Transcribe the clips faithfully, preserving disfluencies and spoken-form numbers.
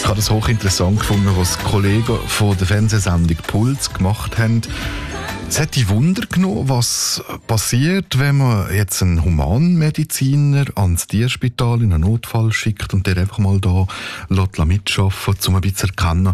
habe das hochinteressant gefunden, was die Kollegen von der Fernsehsendung Puls gemacht haben. Es hat die Wunder genommen, was passiert, wenn man jetzt einen Humanmediziner ans Tierspital in einen Notfall schickt und der einfach mal da mitschaffen, um ein bisschen zu erkennen,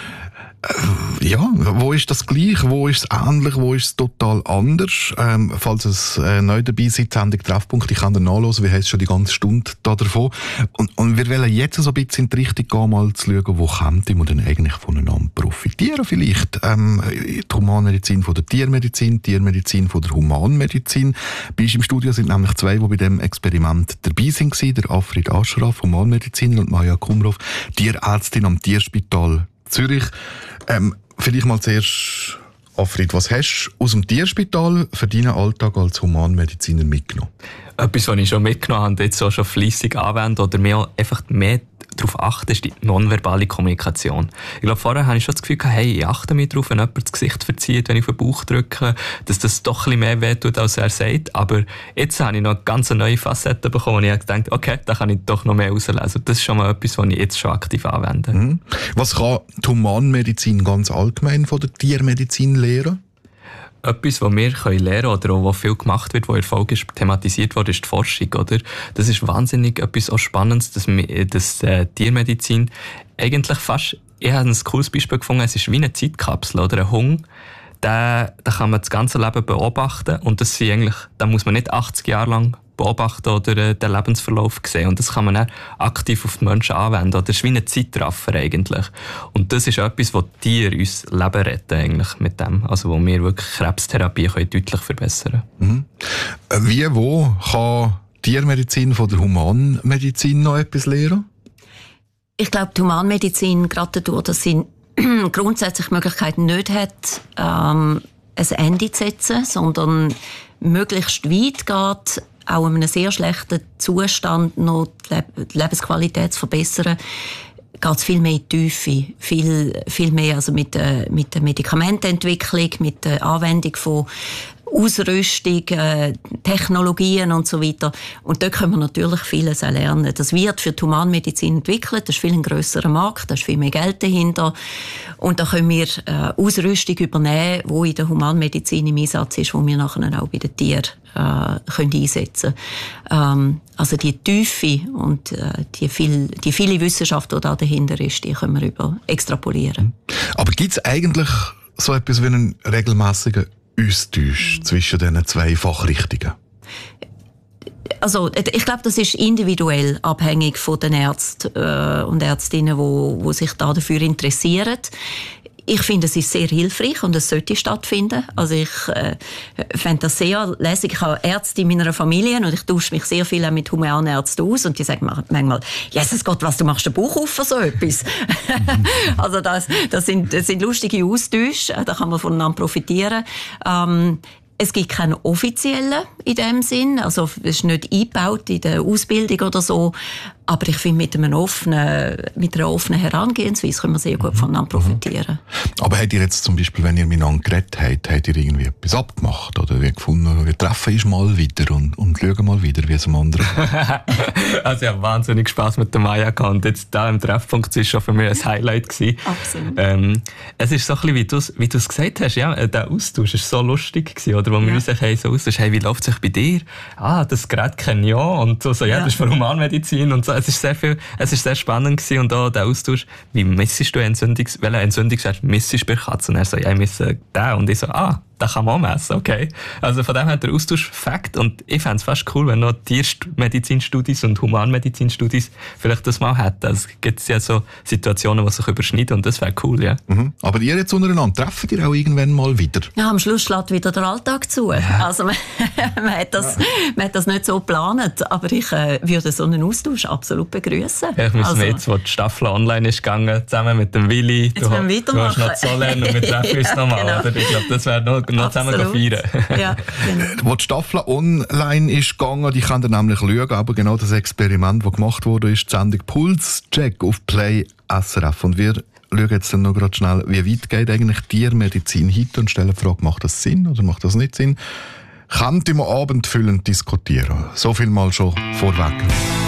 äh, ja, wo ist das gleich, wo ist es ähnlich, wo ist es total anders. Ähm, falls es äh, neu dabei seid, Sendung Treffpunkt, ich kann da nachhören, wir haben schon die ganze Stunde da davon. Und, und wir wollen jetzt so ein bisschen in die Richtung gehen, mal zu schauen, wo könnte man denn eigentlich voneinander profitieren vielleicht. Ähm, die Humanmedizin von der Tiermedizin, die Tiermedizin von der Humanmedizin. Bei uns im Studio sind nämlich zwei, die bei dem Experiment dabei sind, der Afrid Ashraf, Humanmediziner, und Maja Kumrov, Tierärztin am Tierspital Zürich. Ähm, vielleicht mal zuerst, Afrid, was hast du aus dem Tierspital für deinen Alltag als Humanmediziner mitgenommen? Etwas, was ich schon mitgenommen habe und jetzt auch schon fleissig anwende oder mehr, einfach mehr darauf achten, ist die nonverbale Kommunikation. Ich glaube, vorher hatte ich schon das Gefühl, hey, ich achte mich darauf, wenn jemand das Gesicht verzieht, wenn ich auf den Bauch drücke, dass das doch ein bisschen mehr wehtut, als er sagt. Aber jetzt habe ich noch eine ganz neue Facette bekommen und ich habe gedacht, okay, da kann ich doch noch mehr rauslesen. Das ist schon mal etwas, was ich jetzt schon aktiv anwende. Mhm. Was kann die Humanmedizin ganz allgemein von der Tiermedizin lernen? Etwas, was wir lernen können oder auch was viel gemacht wird, was erfolgreich thematisiert wurde, ist die Forschung. Oder? Das ist wahnsinnig etwas auch Spannendes, dass, dass äh, Tiermedizin eigentlich fast, ich habe ein cooles Beispiel gefunden, es ist wie eine Zeitkapsel oder ein Hund, den, den kann man das ganze Leben beobachten und das sind eigentlich, da muss man nicht achtzig Jahre lang beobachten oder äh, den Lebensverlauf sehen. Und das kann man dann aktiv auf die Menschen anwenden. Das ist wie ein Zeitraffer eigentlich. Und das ist etwas, was Tiere uns Leben retten eigentlich mit dem. Also wo wir wirklich Krebstherapie können deutlich verbessern können. Mhm. Wie, wo kann Tiermedizin von der Humanmedizin noch etwas lernen? Ich glaube, die Humanmedizin, gerade dadurch, dass sie grundsätzlich Möglichkeiten nicht hat, ähm, ein Ende zu setzen, sondern möglichst weit geht, auch in einem sehr schlechten Zustand noch die Lebensqualität zu verbessern, geht es viel mehr in die Tiefe. Viel, viel mehr also mit, äh, mit der Medikamentenentwicklung, mit der Anwendung von Ausrüstung, äh, Technologien und so weiter. Und dort können wir natürlich vieles auch lernen. Das wird für die Humanmedizin entwickelt, das ist viel ein grösserer Markt, da ist viel mehr Geld dahinter. Und da können wir äh, Ausrüstung übernehmen, die in der Humanmedizin im Einsatz ist, die wir nachher auch bei den Tieren äh, können einsetzen können. Ähm, also die Tiefe und äh, die, viel, die viele Wissenschaft, die da dahinter ist, die können wir über extrapolieren. Aber gibt es eigentlich so etwas wie einen regelmässigen Austausch zwischen diesen zwei Fachrichtungen? Also, ich glaube, das ist individuell abhängig von den Ärzten äh, und Ärztinnen, die, die sich da dafür interessieren. Ich finde, es ist sehr hilfreich und es sollte stattfinden. Also ich äh, fände das sehr lässig. Ich habe Ärzte in meiner Familie und ich tausche mich sehr viel auch mit Humanärzten aus und die sagen manchmal, Jesus Gott, was, du machst den Bauch auf für so etwas? Also das, das, sind, das sind lustige Austausche, da kann man voneinander profitieren. Ähm, Es gibt keinen offiziellen in dem Sinn, also es ist nicht eingebaut in der Ausbildung oder so, aber ich finde, mit, einem offenen, mit einer offenen Herangehensweise können wir sehr gut voneinander profitieren. Aber habt ihr jetzt zum Beispiel, wenn ihr miteinander geredet habt, habt ihr irgendwie etwas abgemacht oder wie gefunden, wir treffen uns mal wieder und, und schauen mal wieder, wie es am anderen Also ich habe wahnsinnig Spass mit der Maja gehabt und jetzt da im Treffpunkt war schon für mich ein Highlight gewesen. Absolut. Ähm, es ist so ein bisschen, wie du es wie du es gesagt hast, ja, der Austausch war so lustig gewesen, oder, wo wir ja. uns hey, so austauschen, hey, wie läuft es bei dir? Ah, das Gerät kenne ich auch und so, so ja, ja, das ist für Humanmedizin und so. Es ist sehr viel, es ist sehr spannend gewesen und auch der Austausch, wie messest du Entzündungs, welche Entzündungswert messest du bei Katzen? Und er so, ja, ich messe den und ich so, ah, das kann man auch messen, okay. Also von dem her der Austausch Fakt und ich fände es fast cool, wenn noch Tiermedizinstudies und Humanmedizinstudies vielleicht das mal hätten. Also es gibt ja so Situationen, die sich überschneiden und das wäre cool, ja. Mhm. Aber ihr jetzt untereinander, treffen ihr auch irgendwann mal wieder? Ja, am Schluss schlägt wieder der Alltag zu. Ja. Also man, man, hat das, ja. man hat das nicht so geplant, aber ich äh, würde so einen Austausch absolut begrüßen. Ja, ich muss also, mir jetzt, wo die Staffel online ist gegangen, zusammen mit dem Willi, du, du hast noch Zollern und wir treffen uns ja, nochmal, genau. Oder? Ich glaube, das wäre noch noch zusammen feiern. Ja, genau. Wo die Staffel online ist gegangen, die kann dann nämlich schauen, aber genau das Experiment, das gemacht wurde, ist die Sendung Pulscheck auf Play S R F. Und wir schauen jetzt dann noch gerade schnell, wie weit geht eigentlich Tiermedizin heute und stellen die Frage, macht das Sinn oder macht das nicht Sinn? Könnte man abendfüllend diskutieren. So viel mal schon vorweg.